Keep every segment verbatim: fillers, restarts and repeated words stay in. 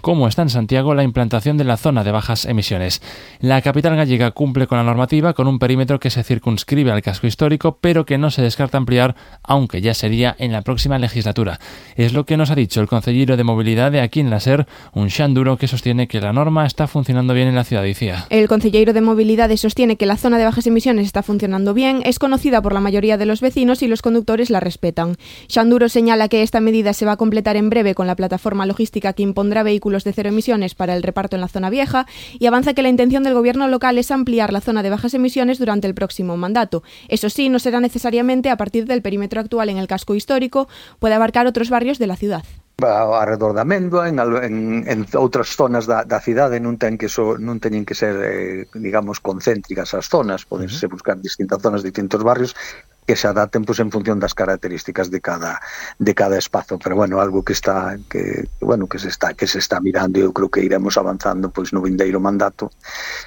como está en Santiago la implantación de la zona de bajas emisiones. La capital gallega cumple con la normativa con un perímetro que se circunscribe al casco histórico, pero que no se descarta ampliar, aunque ya sería en la próxima legislatura. Es lo que nos ha dicho el concejero de Movilidad de aquí en la SER, un Xanduro, que sostiene que la norma está funcionando bien en la ciudad, decía. El concejero de Movilidad sostiene que la zona de bajas emisiones está funcionando bien, es conocida por la mayoría de los vecinos y los conductores la respetan. Xanduro señala que esta medida se va a completar en breve con la plataforma logística que impondrá vehículos de cero emisiones para el reparto en la zona vieja y avanza que la intención del gobierno local es ampliar la zona de bajas emisiones durante el próximo mandato. Eso sí, no será necesariamente a partir del perímetro actual en el casco histórico, puede abarcar otros barrios de la ciudad. Arredor da Amendoa, en, en, en outras zonas da, da cidade non ten que so, non teñen que ser, eh, digamos, concéntricas as zonas, podense uh-huh. buscar distintas zonas, distintos barrios que se adapten pues, en función das características de cada de cada espazo, pero bueno, algo que está que bueno, que se está que se está mirando e eu creo que iremos avanzando pois no vindeiro mandato.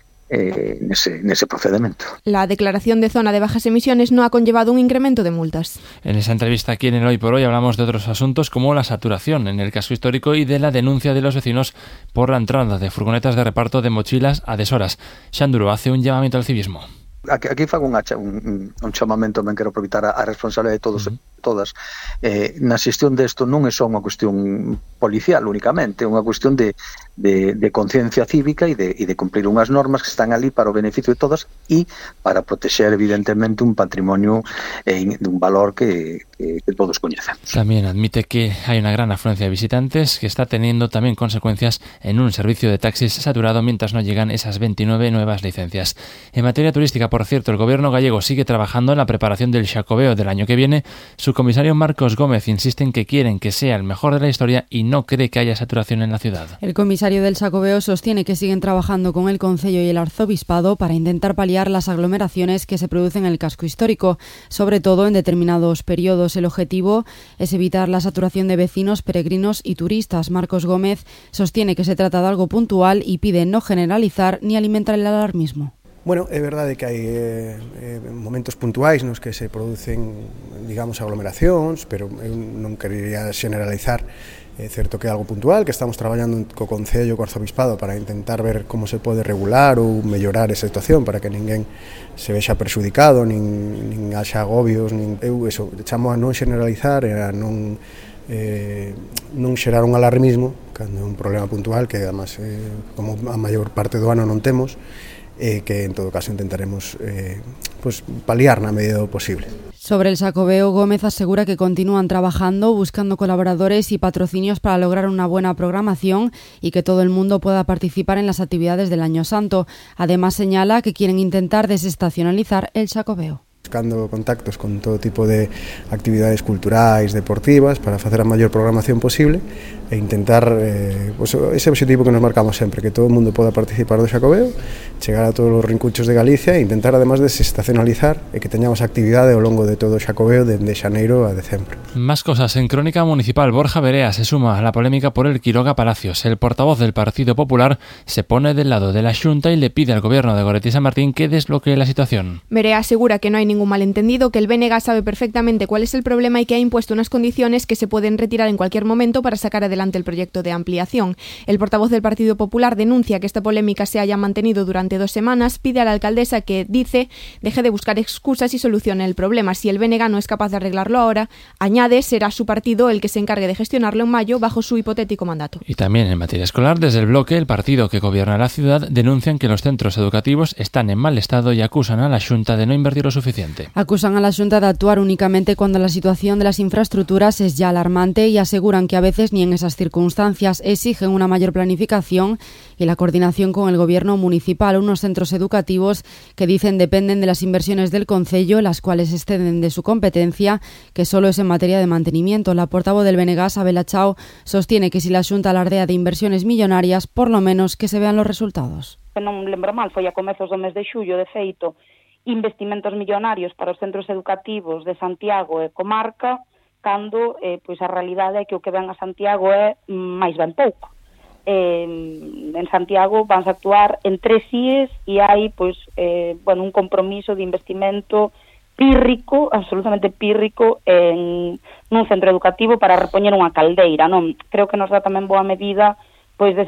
Eh, nese, nese procedimiento. La declaración de zona de bajas emisiones no ha conllevado un incremento de multas. En esa entrevista aquí en el Hoy por Hoy hablamos de otros asuntos como la saturación en el casco histórico y de la denuncia de los vecinos por la entrada de furgonetas de reparto de mochilas a deshoras. Xanduro hace un llamamiento al civismo. Aquí, aquí fago un, un, un chamamento, ben quero aproveitar a, a responsabilidade de todos uh-huh. e todas. Eh, na xestión desto non é só unha cuestión policial únicamente, é unha cuestión de, de, de conciencia cívica e de, e de cumplir unhas normas que están ali para o beneficio de todas e para protexer evidentemente un patrimonio eh, de un valor que, que, que todos coñecen. También admite que hay una gran afluencia de visitantes que está teniendo también consecuencias en un servicio de taxis saturado mientras no llegan esas veintinueve nuevas licencias. En materia turística, por cierto, el gobierno gallego sigue trabajando en la preparación del Xacobeo del año que viene. Su comisario Marcos Gómez insiste en que quieren que sea el mejor de la historia y no cree que haya saturación en la ciudad. El comisario del Xacobeo sostiene que siguen trabajando con el Concello y el Arzobispado para intentar paliar las aglomeraciones que se producen en el casco histórico, sobre todo en determinados periodos. El objetivo es evitar la saturación de vecinos, peregrinos y turistas. Marcos Gómez sostiene que se trata de algo puntual y pide no generalizar ni alimentar el alarmismo. Bueno, é verdade que hai eh, eh, momentos puntuais nos que se producen, digamos, aglomeracións, pero eu non quería generalizar. É certo que é algo puntual, que estamos traballando co Concello, co Arzobispado para intentar ver como se pode regular ou mellorar esa situación para que ninguén se vexa perxudicado, nin, nin haxa agobios, nin, eu eso, chamo a non generalizar e a non eh, non xerar un alarmismo cando é un problema puntual que además eh, como a maior parte do ano non temos, eh, que en todo caso intentaremos eh, pues, paliar na medida do posible. Sobre el Xacobeo, Gómez asegura que continúan trabajando, buscando colaboradores y patrocinios para lograr una buena programación y que todo el mundo pueda participar en las actividades del Año Santo. Además, señala que quieren intentar desestacionalizar el Xacobeo. Buscando contactos con todo tipo de actividades culturais, deportivas, para facer a maior programación posible e intentar eh, pues, ese objetivo que nos marcamos sempre, que todo o mundo poda participar do Xacobeo, chegar a todos os rincuchos de Galicia e intentar además desestacionalizar e que teñamos actividade ao longo de todo o Xacobeo dende xaneiro a decembro. Más cosas. En Crónica Municipal, Borja Verea se suma a la polémica por el Quiroga Palacios. El portavoz del Partido Popular se pone del lado de la Xunta y le pide al gobierno de Goretti San Martín que desbloquee la situación. Verea asegura que no hay ningún malentendido, que el B N G sabe perfectamente cuál es el problema y que ha impuesto unas condiciones que se pueden retirar en cualquier momento para sacar adelante el proyecto de ampliación. El portavoz del Partido Popular denuncia que esta polémica se haya mantenido durante dos semanas, pide a la alcaldesa que, dice, deje de buscar excusas y solucione el problema. Si el B N G no es capaz de arreglarlo ahora, añade, será su partido el que se encargue de gestionarlo en mayo bajo su hipotético mandato. Y también en materia escolar, desde el bloque, el partido que gobierna la ciudad denuncian que los centros educativos están en mal estado y acusan a la Xunta de no invertir lo suficiente. Acusan a la Xunta de actuar únicamente cuando la situación de las infraestructuras es ya alarmante y aseguran que a veces ni en esas circunstancias exigen una mayor planificación y la coordinación con el gobierno municipal. Unos centros educativos que dicen dependen de las inversiones del Concello, las cuales exceden de su competencia, que solo es en materia de mantenimiento. La portavoz del B N G, Sabela Chao, sostiene que si la Xunta alardea de inversiones millonarias, por lo menos que se vean los resultados. Non lembro mal, foi a comezos do mes de xullo, de feito, investimentos millonarios para os centros educativos de Santiago e comarca, cando eh, pois a realidade é que o que ven a Santiago é máis ben pouco. Eh, en Santiago van a actuar en tres I E S e hai pois, eh, bueno, un compromiso de investimento pírrico, absolutamente pírrico, en nun centro educativo para repoñer unha caldeira, non? Creo que nos dá tamén boa medida pois de